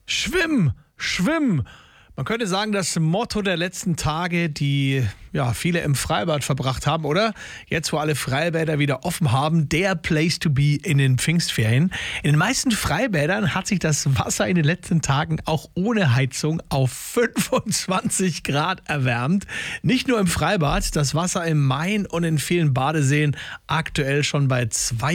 Schwimm, schwimm. Man könnte sagen, das Motto der letzten Tage, die viele im Freibad verbracht haben, oder? Jetzt, wo alle Freibäder wieder offen haben, der Place to be in den Pfingstferien. In den meisten Freibädern hat sich das Wasser in den letzten Tagen auch ohne Heizung auf 25 Grad erwärmt. Nicht nur im Freibad, das Wasser im Main und in vielen Badeseen aktuell schon bei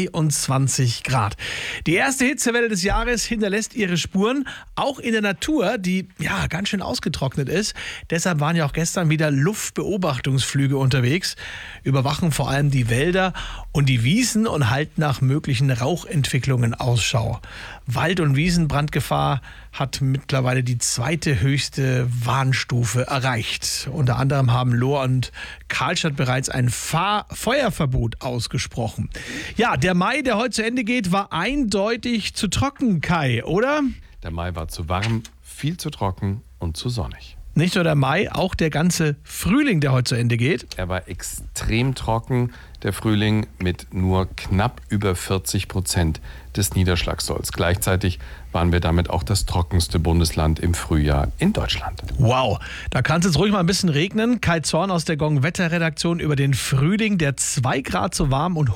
22 Grad. Die erste Hitzewelle des Jahres hinterlässt ihre Spuren, auch in der Natur, die ganz schön ausgetrocknet ist. Deshalb waren ja auch gestern wieder Luftbeobachtungsflüge unterwegs, überwachen vor allem die Wälder und die Wiesen und halten nach möglichen Rauchentwicklungen Ausschau. Wald- und Wiesenbrandgefahr hat mittlerweile die zweite höchste Warnstufe erreicht. Unter anderem haben Lohr und Karlstadt bereits ein Feuerverbot ausgesprochen. Ja, der Mai, der heute zu Ende geht, war eindeutig zu trocken, Kai, oder? Der Mai war zu warm, viel zu trocken und zu sonnig. Nicht nur der Mai, auch der ganze Frühling, der heute zu Ende geht. Er war extrem trocken, der Frühling, mit nur knapp über 40% des Niederschlagssolls. Gleichzeitig waren wir damit auch das trockenste Bundesland im Frühjahr in Deutschland. Wow, da kann es jetzt ruhig mal ein bisschen regnen. Kai Zorn aus der Gong-Wetterredaktion über den Frühling, der 2 Grad zu warm und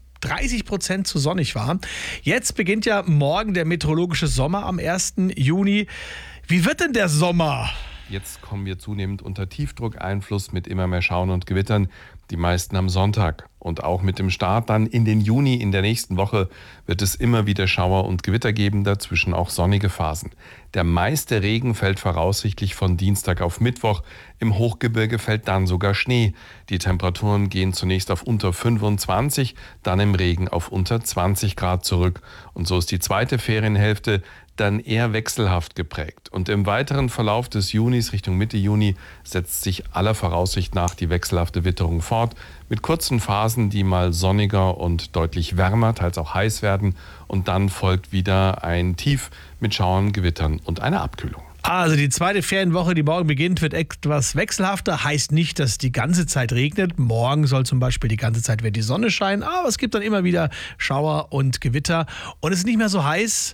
130% zu sonnig war. Jetzt beginnt ja morgen der meteorologische Sommer am 1. Juni. Wie wird denn der Sommer? Jetzt kommen wir zunehmend unter Tiefdruckeinfluss mit immer mehr Schauern und Gewittern. Die meisten am Sonntag. Und auch mit dem Start dann in den Juni in der nächsten Woche wird es immer wieder Schauer und Gewitter geben, dazwischen auch sonnige Phasen. Der meiste Regen fällt voraussichtlich von Dienstag auf Mittwoch. Im Hochgebirge fällt dann sogar Schnee. Die Temperaturen gehen zunächst auf unter 25, dann im Regen auf unter 20 Grad zurück. Und so ist die zweite Ferienhälfte dann eher wechselhaft geprägt. Und im weiteren Verlauf des Junis Richtung Mitte Juni setzt sich aller Voraussicht nach die wechselhafte Witterung fort, mit kurzen Phasen, die mal sonniger und deutlich wärmer, teils auch heiß werden. Und dann folgt wieder ein Tief mit Schauern, Gewittern und einer Abkühlung. Also die zweite Ferienwoche, die morgen beginnt, wird etwas wechselhafter. Heißt nicht, dass die ganze Zeit regnet. Morgen soll zum Beispiel die ganze Zeit wieder die Sonne scheinen. Aber es gibt dann immer wieder Schauer und Gewitter. Und es ist nicht mehr so heiß.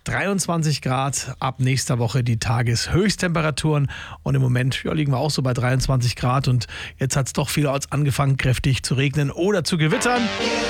23 Grad ab nächster Woche die Tageshöchsttemperaturen. Und im Moment liegen wir auch so bei 23 Grad. Und jetzt hat es doch vielerorts angefangen, kräftig zu regnen oder zu gewittern.